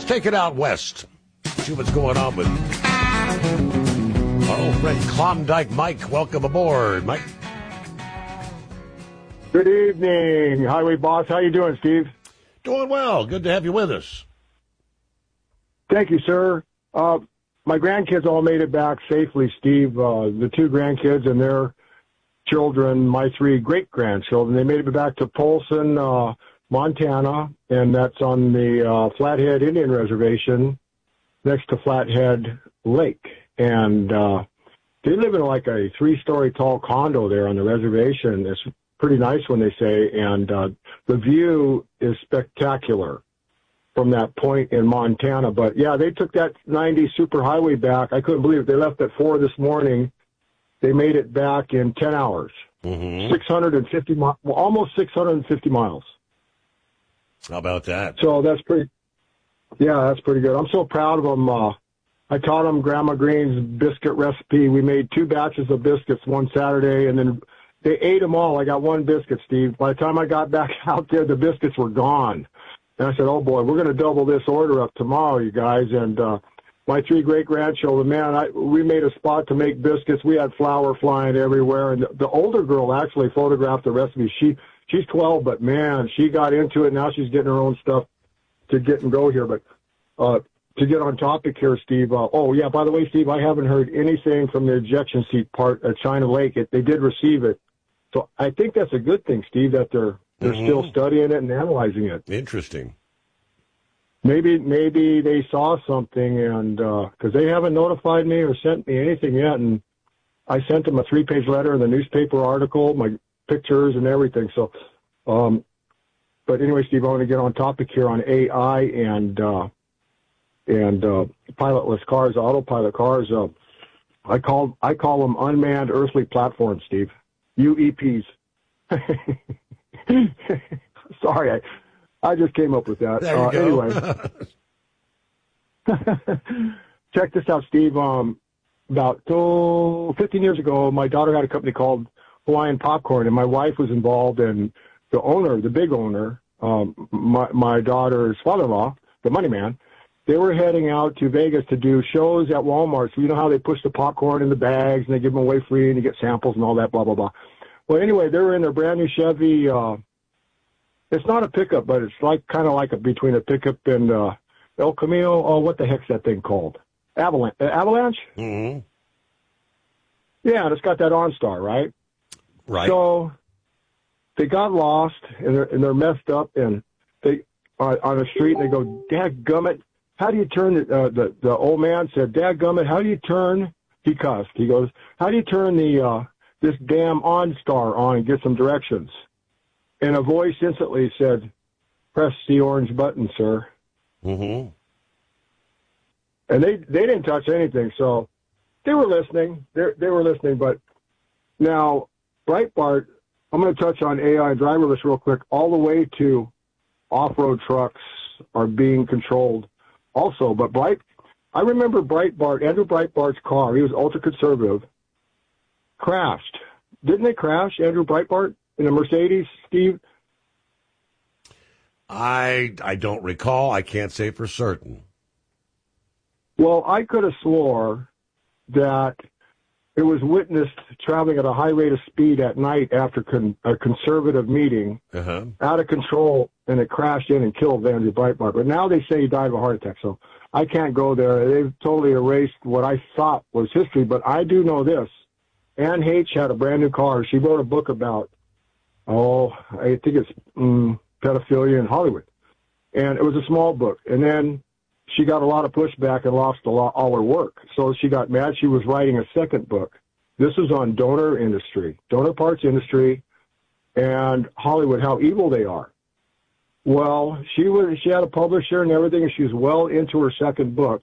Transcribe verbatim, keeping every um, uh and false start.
Let's take it out west. See what's going on with our old friend Klondike Mike. Welcome aboard, Mike. Good evening, Highway Boss. How you doing, Steve? Doing well. Good to have you with us. Thank you, sir. Uh, my grandkids all made it back safely, Steve. Uh, the two grandkids and their children, my three great-grandchildren, they made it back to Polson, uh, Montana, and that's on the uh, Flathead Indian Reservation next to Flathead Lake. And uh, they live in like a three-story tall condo there on the reservation. It's pretty nice when they say, and uh, the view is spectacular from that point in Montana. But, yeah, they took that ninety superhighway back. I couldn't believe it. They left at four this morning. They made it back in ten hours, mm-hmm. six hundred fifty mi- well, almost six hundred fifty miles. How about that? So that's pretty, yeah, that's pretty good. I'm so proud of them. Uh, I taught them Grandma Green's biscuit recipe. We made two batches of biscuits one Saturday, and then they ate them all. I got one biscuit, Steve. By the time I got back out there, the biscuits were gone. And I said, oh, boy, we're going to double this order up tomorrow, you guys. And uh, my three great-grandchildren, man, I, we made a spot to make biscuits. We had flour flying everywhere. And the, the older girl actually photographed the recipe. She She's twelve, but, man, she got into it. Now she's getting her own stuff to get and go here. But uh, to get on topic here, Steve, uh, oh, yeah, by the way, Steve, I haven't heard anything from the ejection seat part at China Lake. It, they did receive it. So I think that's a good thing, Steve, that they're they're mm-hmm. still studying it and analyzing it. Interesting. Maybe maybe they saw something, and because uh, they haven't notified me or sent me anything yet, and I sent them a three-page letter and the newspaper article, my pictures and everything. So, um, but anyway, Steve, I want to get on topic here on A I and uh, and uh, pilotless cars, autopilot cars. Uh, I call I call them unmanned earthly platforms, Steve. U E Ps. Sorry, I, I just came up with that. There you uh, go. Anyway, check this out, Steve. Um, about oh, fifteen years ago, my daughter had a company called Hawaiian Popcorn, and my wife was involved, and the owner, the big owner, um, my, my daughter's father-in-law, the money man, they were heading out to Vegas to do shows at Walmart. So you know how they push the popcorn in the bags and they give them away free and you get samples and all that, blah, blah, blah. Well, anyway, they were in their brand new Chevy. Uh, it's not a pickup, but it's like kind of like a, between a pickup and uh, El Camino. Oh, what the heck's that thing called? Avalanche? Uh, Avalanche? Mm-hmm. Yeah, and it's got that OnStar, right? Right. So they got lost and they're, and they're messed up, and they uh, on the street, and they go, "Dadgummit, how do you turn the, uh, the, the old man said, Dadgummit, how do you turn, he cussed, he goes, how do you turn the, uh, this damn OnStar on and get some directions? And a voice instantly said, press the orange button, sir. Mm-hmm. And they, they didn't touch anything. So they were listening. They they were listening. But now Breitbart, I'm going to touch on A I and driverless real quick. All the way to off-road trucks are being controlled also. But Bright, I remember Breitbart, Andrew Breitbart's car, he was ultra-conservative, crashed. Didn't they crash, Andrew Breitbart, in a Mercedes, Steve? I I don't recall. I can't say for certain. Well, I could have swore that it was witnessed traveling at a high rate of speed at night after con- a conservative meeting, uh-huh. out of control, and it crashed in and killed Andrew Breitbart. But now they say he died of a heart attack, so I can't go there. They've totally erased what I thought was history, but I do know this. Ann H. had a brand new car. She wrote a book about, oh, I think it's um, pedophilia in Hollywood. And it was a small book. And then she got a lot of pushback and lost a lot, all her work. So she got mad. She was writing a second book. This is on donor industry, donor parts industry, and Hollywood, how evil they are. Well, she was she had a publisher and everything, and she was well into her second book.